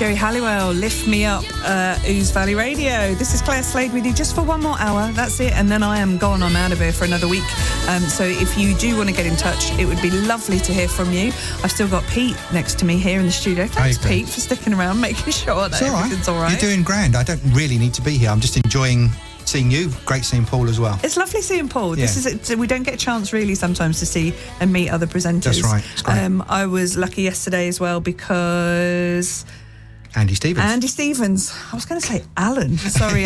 Sherry Halliwell, Lift Me Up, Ouse Valley Radio. This is Claire Slade with you just for one more hour. That's it. And then I am gone. I'm out of here for another week. So if you do want to get in touch, it would be lovely to hear from you. I've still got Pete next to me here in the studio. Thanks, Pete, for sticking around, making sure that everything's all right. You're doing grand. I don't really need to be here. I'm just enjoying seeing you. Great seeing Paul as well. It's lovely seeing Paul. Yeah. We don't get a chance really sometimes to see and meet other presenters. That's right. It's great. I was lucky yesterday as well because Andy Stevens. I was going to say Alan. Sorry,